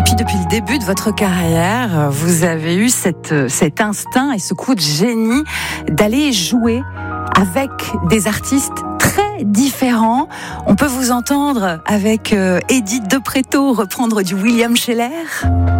Et puis depuis le début de votre carrière, vous avez eu cet instinct et ce coup de génie d'aller jouer avec des artistes très différents. On peut vous entendre avec Edith de Pretto reprendre du William Sheller.